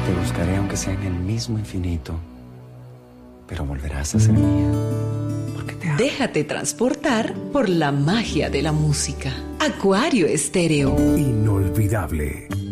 Te buscaré aunque sea en el mismo infinito, pero volverás a ser mía, porque te amo. Déjate transportar por la magia de la música. Acuario Estéreo. Inolvidable.